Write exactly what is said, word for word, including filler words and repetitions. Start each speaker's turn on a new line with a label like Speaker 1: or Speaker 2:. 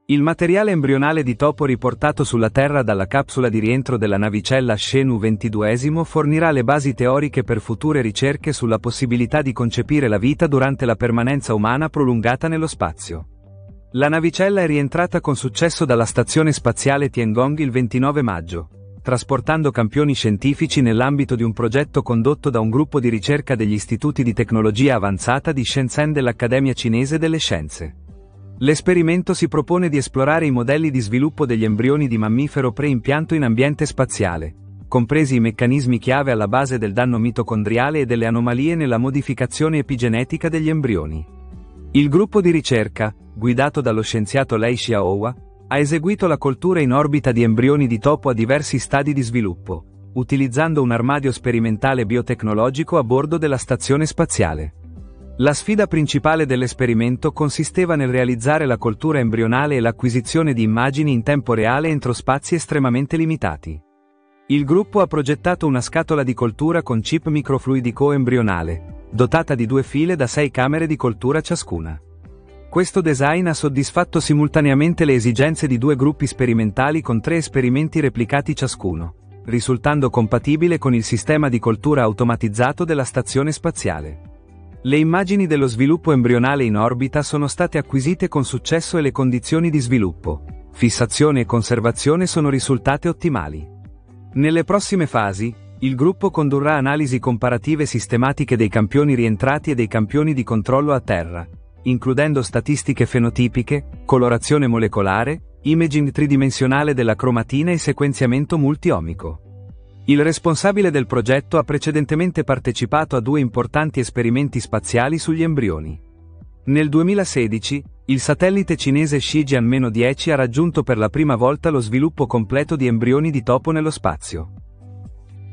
Speaker 1: Il materiale embrionale di topo riportato sulla Terra dalla capsula di rientro della navicella Shenzhou ventidue fornirà le basi teoriche per future ricerche sulla possibilità di concepire la vita durante la permanenza umana prolungata nello spazio. La navicella è rientrata con successo dalla stazione spaziale Tiangong il ventinove maggio, trasportando campioni scientifici nell'ambito di un progetto condotto da un gruppo di ricerca degli istituti di tecnologia avanzata di Shenzhen dell'Accademia Cinese delle Scienze. L'esperimento si propone di esplorare i modelli di sviluppo degli embrioni di mammifero pre-impianto in ambiente spaziale, compresi i meccanismi chiave alla base del danno mitocondriale e delle anomalie nella modificazione epigenetica degli embrioni. Il gruppo di ricerca, guidato dallo scienziato Lei Xiaohua, ha eseguito la coltura in orbita di embrioni di topo a diversi stadi di sviluppo, utilizzando un armadio sperimentale biotecnologico a bordo della stazione spaziale. La sfida principale dell'esperimento consisteva nel realizzare la coltura embrionale e l'acquisizione di immagini in tempo reale entro spazi estremamente limitati. Il gruppo ha progettato una scatola di coltura con chip microfluidico embrionale, dotata di due file da sei camere di coltura ciascuna. Questo design ha soddisfatto simultaneamente le esigenze di due gruppi sperimentali con tre esperimenti replicati ciascuno, risultando compatibile con il sistema di coltura automatizzato della stazione spaziale. Le immagini dello sviluppo embrionale in orbita sono state acquisite con successo e le condizioni di sviluppo, fissazione e conservazione sono risultate ottimali. Nelle prossime fasi, il gruppo condurrà analisi comparative sistematiche dei campioni rientrati e dei campioni di controllo a terra, includendo statistiche fenotipiche, colorazione molecolare, imaging tridimensionale della cromatina e sequenziamento multiomico. Il responsabile del progetto ha precedentemente partecipato a due importanti esperimenti spaziali sugli embrioni. Nel duemilasedici, il satellite cinese Shijian dieci ha raggiunto per la prima volta lo sviluppo completo di embrioni di topo nello spazio.